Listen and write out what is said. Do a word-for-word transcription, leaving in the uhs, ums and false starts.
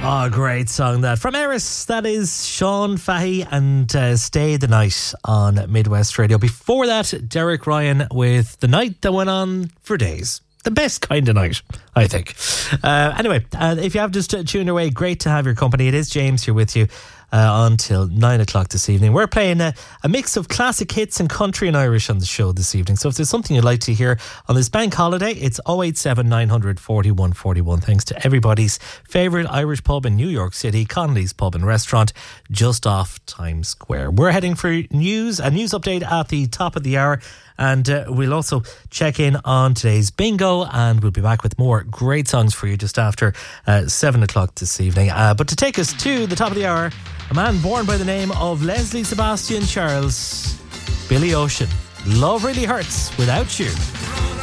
Oh, great song that. From Eris, that is Sean Fahey and uh, Stay the Night on Midwest Radio. Before that, Derek Ryan with The Night That Went On For Days. The best kind of night, I think. Uh, anyway, uh, if you have just tuned away, great to have your company. It is James here with you uh, until nine o'clock this evening. We're playing a, a mix of classic hits and country and Irish on the show this evening. So if there's something you'd like to hear on this bank holiday, it's oh eight seven, nine hundred, forty-one forty-one. Thanks to everybody's favourite Irish pub in New York City, Connolly's Pub and Restaurant, just off Times Square. We're heading for news, a news update at the top of the hour. And uh, we'll also check in on today's bingo, and we'll be back with more great songs for you just after uh, seven o'clock this evening. Uh, but to take us to the top of the hour, a man born by the name of Leslie Sebastian Charles, Billy Ocean. Love Really Hurts Without You.